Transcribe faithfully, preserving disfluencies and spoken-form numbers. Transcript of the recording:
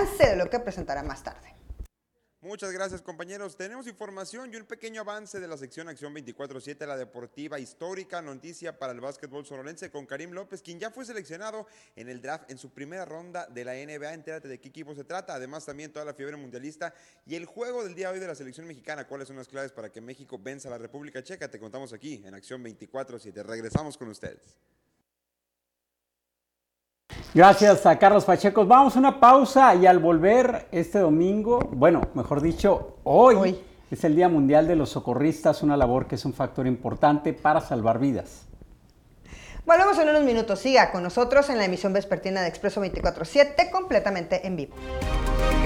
avance de lo que presentará más tarde. Muchas gracias, compañeros. Tenemos información y un pequeño avance de la sección Acción veinticuatro siete, la deportiva histórica, noticia para el básquetbol sonorense con Karim López, quien ya fue seleccionado en el draft en su primera ronda de la N B A. Entérate de qué equipo se trata. Además, también toda la fiebre mundialista y el juego del día de hoy de la selección mexicana. ¿Cuáles son las claves para que México venza a la República Checa? Te contamos aquí en Acción veinticuatro siete. Regresamos con ustedes. Gracias a Carlos Pacheco. Vamos a una pausa y al volver este domingo, bueno, mejor dicho, hoy, hoy es el Día Mundial de los Socorristas, una labor que es un factor importante para salvar vidas. Volvemos en unos minutos. Siga con nosotros en la emisión vespertina de Expreso veinticuatro siete, completamente en vivo.